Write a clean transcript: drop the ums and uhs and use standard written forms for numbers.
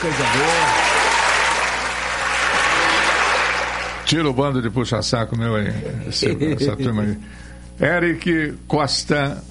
coisa boa. Tira o bando de puxa-saco meu aí, essa turma aí. Eric Costa